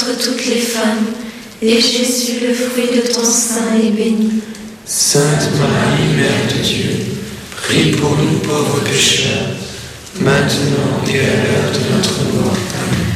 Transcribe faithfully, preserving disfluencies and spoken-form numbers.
entre toutes les femmes, et Jésus, le fruit de ton sein, est béni. Sainte Marie, Mère de Dieu, prie pour nous pauvres pécheurs, maintenant et à l'heure de notre mort. Amen.